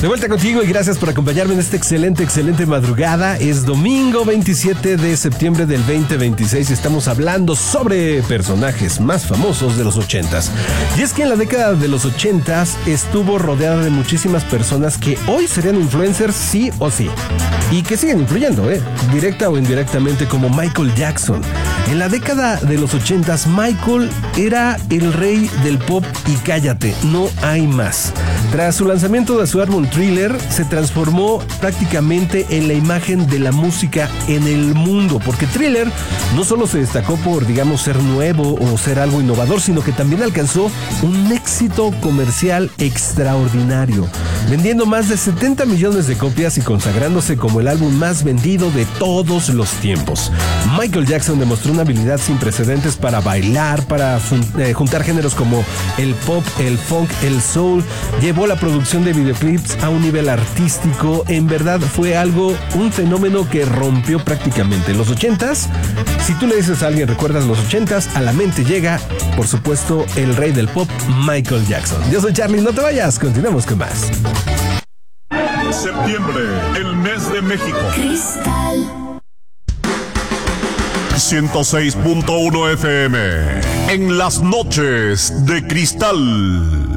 De vuelta contigo y gracias por acompañarme en esta excelente madrugada. Es domingo 27 de septiembre del 2026 y estamos hablando sobre personajes más famosos de los 80s. Y es que en la década de los 80s estuvo rodeada de muchísimas personas que hoy serían influencers sí o sí. Y que siguen influyendo, directa o indirectamente, como Michael Jackson. En la década de los 80s, Michael era el rey del pop y cállate, no hay más. Tras su lanzamiento de su álbum Thriller, se transformó prácticamente en la imagen de la música en el mundo, porque Thriller no solo se destacó por, digamos, ser nuevo o ser algo innovador, sino que también alcanzó un éxito comercial extraordinario, vendiendo más de 70 millones de copias y consagrándose como el álbum más vendido de todos los tiempos. Michael Jackson demostró una habilidad sin precedentes para bailar, para juntar géneros como el pop, el funk, el soul. Llevó la producción de videoclips a un nivel artístico. En verdad fue un fenómeno que rompió prácticamente los 80s. Si tú le dices a alguien recuerdas los 80s, a la mente llega, por supuesto, el rey del pop, Michael Jackson. Yo soy Charlie, no te vayas, continuamos con más. Septiembre, el mes de México. Cristal 106.1 FM. En las noches de Cristal.